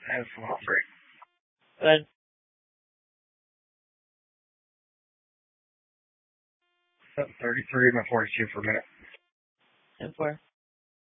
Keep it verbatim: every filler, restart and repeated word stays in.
That's a lot free. Good. thirty-three, my forty-two per minute. And four.